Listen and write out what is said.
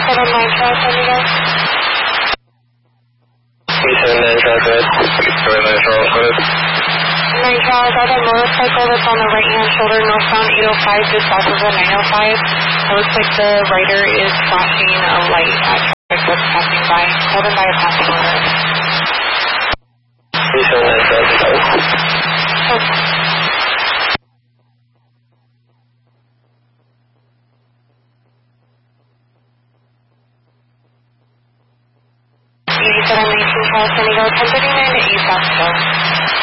Charles, San Diego. 379 Charles, go ahead. 9 Charles, go ahead. 9 Charles, I have a motorcycle that's on the right-hand shoulder, northbound 805, just off of the 905. It looks like the rider is flashing a light at traffic that's passing by, told him by a passing motorist. 379 Charles, go ahead. Okay. You said on 19 Charles, San Diego, 1039 to 8 South Hill.